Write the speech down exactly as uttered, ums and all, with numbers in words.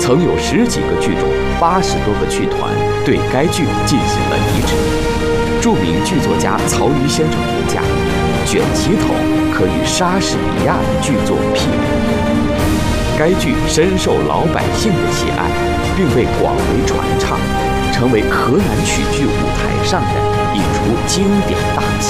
曾有十几个剧种、八十多个剧团对该剧进行了移植。著名剧作家曹禺先生评价，卷旗头可与莎士比亚的剧作媲美。该剧深受老百姓的喜爱，并被广为传唱，成为河南曲剧舞台上的一出经典大戏。